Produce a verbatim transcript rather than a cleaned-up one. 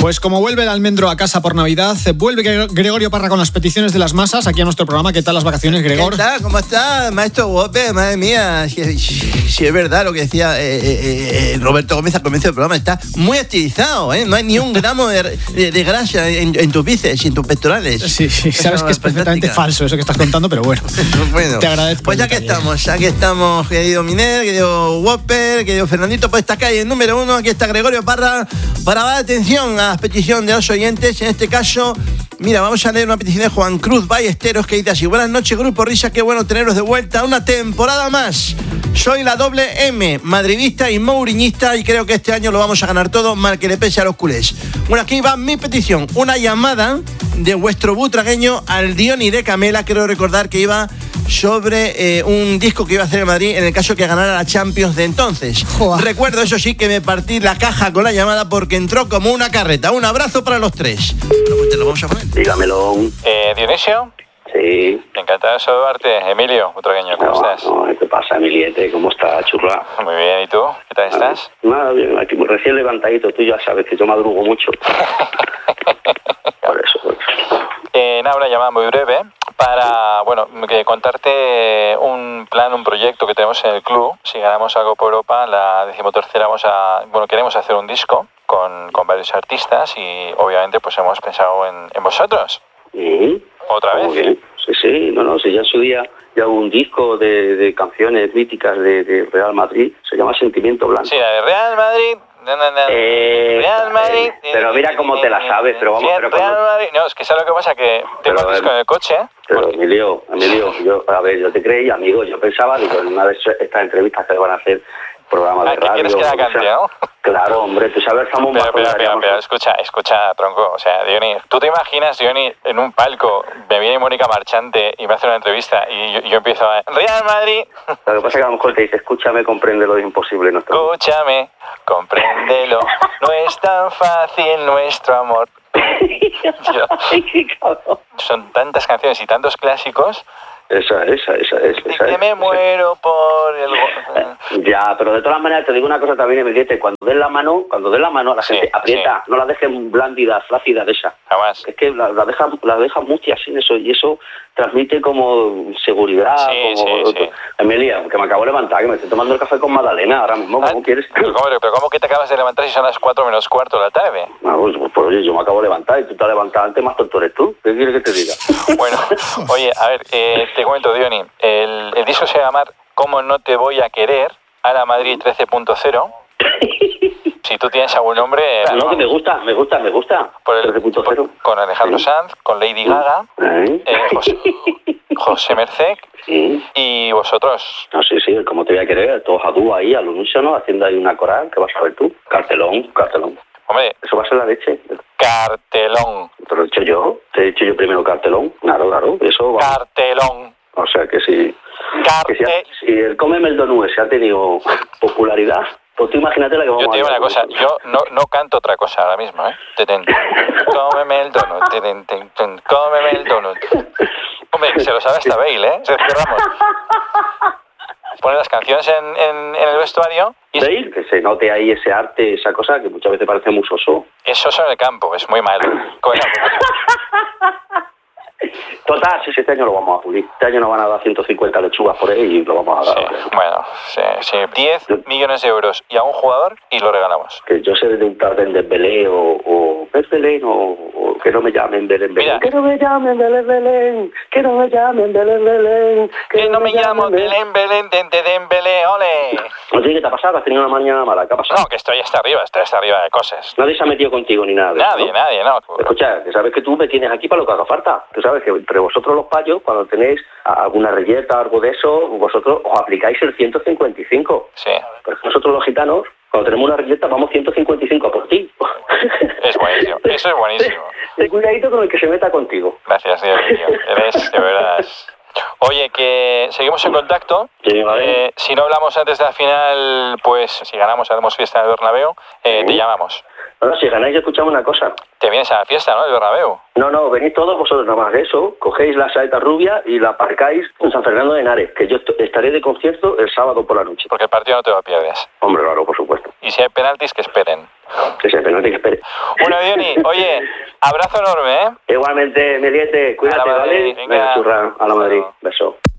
Pues como vuelve el almendro a casa por Navidad, vuelve Gregorio Parra con las peticiones de las masas aquí a nuestro programa. ¿Qué tal las vacaciones, Gregor? ¿Qué tal? ¿Cómo está, maestro Wope? Madre mía, si, si, si es verdad lo que decía eh, eh, eh, Roberto Gómez al comienzo del programa, está muy estilizado, ¿eh? No hay ni un gramo de, de, de grasa en, en tus bíceps y en tus pectorales. Sí, sí, sabes que es perfectamente falso eso que estás contando, pero bueno, bueno te agradezco. Pues ya que estamos, aquí estamos, querido Miner, querido Wope, querido Fernandito, por esta calle número uno, aquí está Gregorio Parra para dar atención a las peticiones de los oyentes. En este caso, mira, vamos a leer una petición de Juan Cruz Ballesteros que dice así: buenas noches, Grupo Risa, qué bueno teneros de vuelta una temporada más. Soy la doble M, madridista y mouriñista, y creo que este año lo vamos a ganar todo, mal que le pese a los culés. Bueno, aquí va mi petición, una llamada de vuestro butragueño al Diony de Camela. Quiero recordar que iba sobre eh, un disco que iba a hacer en Madrid en el caso que ganara la Champions de entonces. Joder. Recuerdo, eso sí, que me partí la caja con la llamada porque entró como una carreta. Un abrazo para los tres. Bueno, pues te lo vamos a poner. Dígamelo. Eh, Dionisio. Sí. Encantado de saludarte, Emilio, butragueño, ¿cómo no, estás? No, ¿qué pasa, Emiliete? ¿Cómo estás, churra? Muy bien, ¿y tú? ¿Qué tal estás? Nada, bien, aquí recién levantadito. Tú ya sabes que yo madrugo mucho. Por eso, por eso. Eh, nada, una llamada muy breve para, bueno, que contarte un plan, un proyecto que tenemos en el club. Si ganamos algo por Europa, la decimotercera vamos a, bueno, queremos hacer un disco con, con varios artistas y obviamente pues hemos pensado en, en vosotros. ¿Mm? ¿Otra vez? Muy bien. Sí, sí, no, no, si ya en su día ya hubo un disco de, de canciones míticas de, de Real Madrid, se llama Sentimiento Blanco. Sí, la de Real Madrid. No, no, no. Eh, Real Madrid. Eh, pero mira cómo te la sabes, pero vamos, pero Real cuando... Madrid. No, es que sabes lo que pasa, que tengo el disco en el coche. Pero porque... Emilio, Emilio, yo, a ver, yo te creí, amigo, yo pensaba, digo, en una de estas entrevistas que le van a hacer programas de ah, radio. ¿quieres que la cante, no? Claro, hombre, tú sabes, estamos pero, más pero, pero, pero, escucha, escucha, tronco, o sea, Diony, ¿tú te imaginas, Diony, en un palco, me viene Mónica Marchante y me hace una entrevista y yo, yo empiezo a... Real Madrid. Lo que pasa es que a lo mejor te dice, escúchame, compréndelo, es imposible nuestro Escúchame, compréndelo, no es tan fácil nuestro amor. Yo, son tantas canciones y tantos clásicos. Esa, esa, esa, esa. Y esa que esa, me esa. muero por el... Ya, pero de todas maneras te digo una cosa también, Emiliete, cuando des la mano, cuando des la mano a la sí, gente, aprieta, sí. no la dejes blandida, flácida de esa. Jamás. Es que la, la dejas la deja mucho así eso, y eso transmite como seguridad, sí, como... Sí, sí. Emilia, que me acabo de levantar, que me estoy tomando el café con Magdalena ahora mismo, ¿cómo ¿Ah? quieres? Pero ¿cómo, pero ¿cómo que te acabas de levantar si son las cuatro menos cuarto de la tarde? No, pues, pues oye, yo me acabo de levantar y tú te has levantado antes, más tonto eres tú. ¿Qué quieres que te diga? Bueno, oye, a ver, eh, te cuento, Diony, el, el disco se llama ¿Cómo no te voy a querer? A la Madrid trece punto cero. Si tú tienes algún nombre... No, no, que me gusta, me gusta, me gusta. Por el, trece punto cero. Por, con Alejandro sí. Sanz, con Lady Gaga, ¿Eh? eh, José, José Merced Sí. y vosotros. No, sí, sí, como te voy a querer, todos a dúo ahí, al unísono, haciendo ahí una coral, que vas a ver tú. Cartelón, cartelón. Hombre, Eso va a ser la leche. cartelón. Te lo he dicho yo, te he dicho yo primero cartelón. Claro, claro, eso va. Cartelón. O sea que si, Carte... que si, si el Cómeme el Donut se ha tenido popularidad, pues tú imagínate la que vamos Yo te digo a una cosa, yo no, no canto otra cosa ahora mismo, ¿eh? Teten. Cómeme el donut, teten, teten, cómeme el donut. Hombre, se lo sabe hasta Bale, ¿eh? Sergio Ramos. Pone las canciones en, en, en el vestuario y... ¿Veis? Que se note ahí ese arte, esa cosa que muchas veces parece muy soso. Eso es en el campo, es muy malo. Total, sí, sí, este año lo vamos a pulir. Este año nos van a dar ciento cincuenta lechugas por ahí y lo vamos a dar. Sí, bueno, sí, sí. diez millones de euros y a un jugador y lo regalamos. Que yo sé de un tal de Belén o, o Belén o, o que no me llamen Belén Belén. Mira. Que no me llamen Belén Belén, que no me llamen Belén Belén. Que no me llamo Belén Belén, dente de Belén, ole. Oye, ¿qué te ha pasado? ¿Has tenido una mañana mala? ¿Qué ha pasado? No, que estoy hasta arriba, estoy hasta arriba de cosas. Nadie se ha metido contigo ni nada de Nadie, eso, ¿no? nadie, no. Escucha, que sabes que tú me tienes aquí para lo que haga falta. Tú sabes que entre vosotros los payos, cuando tenéis alguna reyerta o algo de eso, vosotros os aplicáis el ciento cincuenta y cinco. Sí. Pero nosotros los gitanos, cuando tenemos una reyerta, vamos ciento cincuenta y cinco a por ti. Es buenísimo, eso es buenísimo. Ten cuidadito con el que se meta contigo. Gracias, Dios mío. Eres, de verdad. Oye, que seguimos en contacto. Sí, vale. Eh, si no hablamos antes de la final, pues si ganamos haremos fiesta en el Bernabéu, eh, Sí. te llamamos. No, no, si ganáis, escuchamos una cosa. Te vienes a la fiesta, ¿no? El Bernabéu. No, no, venid todos vosotros nada más de eso, cogéis la saeta rubia y la aparcáis en San Fernando de Henares, que yo estaré de concierto el sábado por la noche. Porque el partido no te lo pierdes. Hombre, claro, por supuesto. Y si hay penaltis, que esperen. Que si hay penaltis, que espere. Bueno, Diony, oye, abrazo enorme, ¿eh? Igualmente, Meliete, cuídate, A la Madrid, ¿vale? venga. Venga, churra, a la Madrid. Beso.